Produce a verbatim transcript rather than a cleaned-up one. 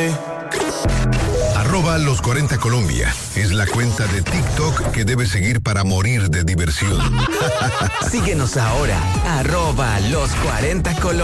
ahí. Arroba Los cuarenta Colombia es la cuenta de TikTok que debes seguir para morir de diversión. Síguenos ahora, arroba Los cuarenta Colombia.